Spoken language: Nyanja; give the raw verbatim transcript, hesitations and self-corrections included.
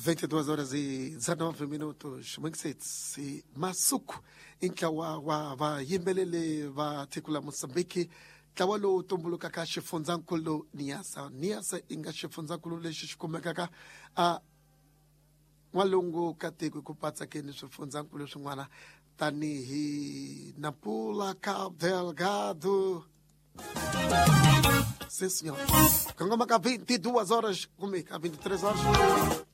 vinte e duas horas e dezenove minutos. Mwengisitsi masuku inklawa wa va yimbelele va tikula Mozambique. Tawalo tumbuluka ka xifundzakulu Niassa. Niassa inga xifundzakulu lexi xi kumekaka a n'walungu ka tiko ku patsakeni swifundzakulu swin'wana tanihi Nampula, Cabo Delgado. Sim, senhor. Kangama ka vinte e duas horas, comigo, vinte e três horas.